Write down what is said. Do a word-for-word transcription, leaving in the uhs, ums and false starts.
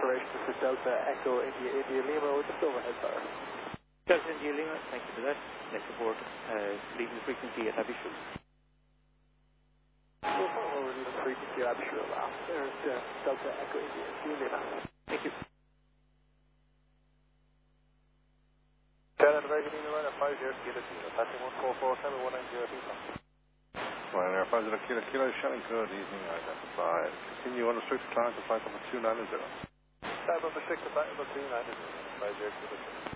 declaration. This is Delta Echo India India Lima with the overhead power. Delta India Lima, thank you for that. Next report, uh, leaving the frequency at Abbeyshire. We're leaving the frequency at Abbeyshire now. There's uh, Delta Echo India India Lima. Thank you. Canada American Lima at five zero Kilo Kilo, passing one four four seven one nine zero feet. Ryanair five zero Kilo Kilo, showing good evening, identified. Continue unrestricted climb to flight number two nine zero. Flight number six to flight number two nine zero, five zero Kilo Kilo.